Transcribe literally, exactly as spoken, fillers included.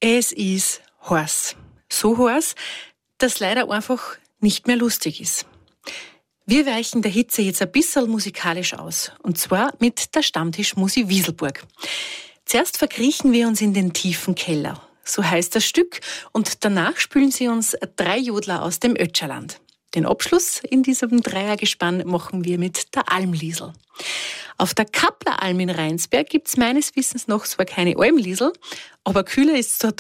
Es ist heiß. So heiß, dass leider einfach nicht mehr lustig ist. Wir weichen der Hitze jetzt ein bisschen musikalisch aus. Und zwar mit der Stammtischmusik Wieselburg. Zuerst verkriechen wir uns in den tiefen Keller. So heißt das Stück. Und danach spülen sie uns drei Jodler aus dem Ötscherland. Den Abschluss in diesem Dreiergespann machen wir mit der Almliesel. Auf der Kappleralm in Rheinsberg gibt's meines Wissens noch zwar keine Almliesel, aber kühler ist es dort